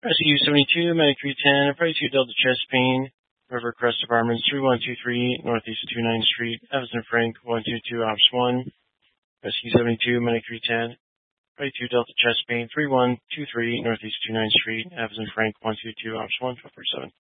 Rescue 72, Medic 310, Approach 2 Delta Chest Pain, Rivercrest Apartments, 3123 Northeast 29th Street, Evanston Frank, 122 Ops 1. Rescue 72, Medic 310, Approach 2 Delta Chest Pain, 3123 Northeast 29th Street, Evanston Frank, 122 Ops 1, 1247.